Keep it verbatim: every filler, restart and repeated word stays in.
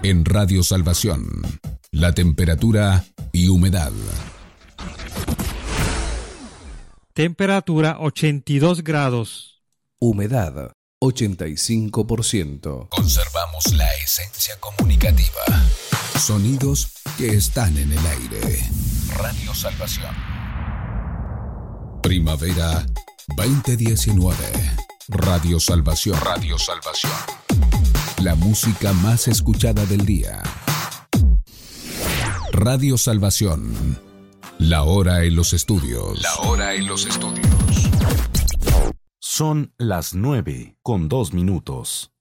En Radio Salvación, la temperatura y humedad. Temperatura ochenta y dos grados. Humedad ochenta y cinco por ciento. Conservamos la esencia comunicativa. Sonidos que están en el aire. Radio Salvación. Primavera veinte diecinueve. Radio Salvación. Radio Salvación. La música más escuchada del día. Radio Salvación. La hora en los estudios. La hora en los estudios. Son las nueve con dos minutos.